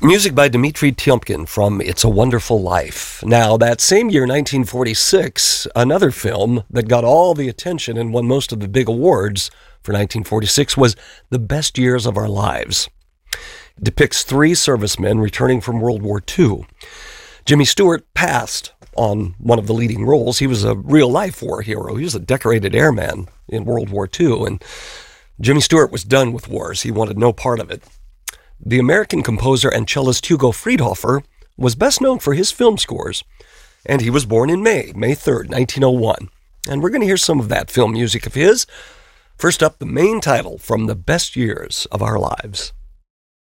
Music by Dmitri Tiomkin from It's a Wonderful Life. Now, that same year, 1946, another film that got all the attention and won most of the big awards for 1946 was The Best Years of Our Lives. It depicts three servicemen returning from World War II. Jimmy Stewart passed on one of the leading roles. He was a real-life war hero. He was a decorated airman in World War II, and Jimmy Stewart was done with wars. He wanted no part of it. The American composer and cellist Hugo Friedhofer was best known for his film scores, and he was born in May 3rd, 1901. And we're going to hear some of that film music of his. First up, the main title from The Best Years of Our Lives.